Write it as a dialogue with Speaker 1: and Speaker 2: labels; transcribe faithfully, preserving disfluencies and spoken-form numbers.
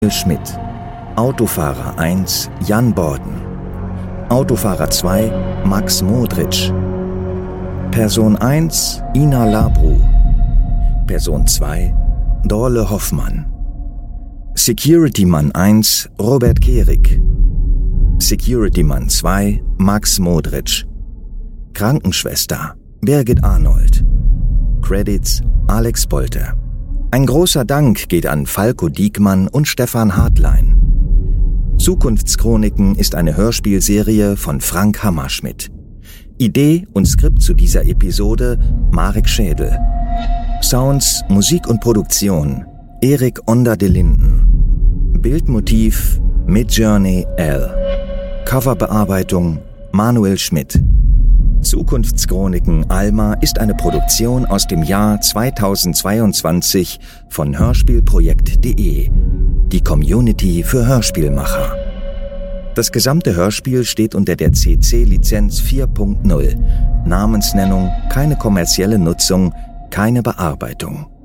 Speaker 1: Schmidt. Autofahrer eins Jan Borden. Autofahrer zwei Max Modric. Person eins Ina Labru. Person zwei Dorle Hoffmann. Securityman eins Robert Kehrig. Securityman zwei Max Modric. Krankenschwester Birgit Arnold. Credits Alex Bolte. Ein großer Dank geht an Falco Diekmann und Stefan Hartlein. Zukunftschroniken ist eine Hörspielserie von Frank Hammerschmidt. Idee und Skript zu dieser Episode Marek Schädel. Sounds, Musik und Produktion Erik Onder de Linden. Bildmotiv Midjourney L. Coverbearbeitung Manuel Schmidt. Zukunftschroniken Alma ist eine Produktion aus dem Jahr zweitausendzweiundzwanzig von hörspielprojekt punkt de, die Community für Hörspielmacher. Das gesamte Hörspiel steht unter der C C-Lizenz vier Punkt null. Namensnennung, keine kommerzielle Nutzung, keine Bearbeitung.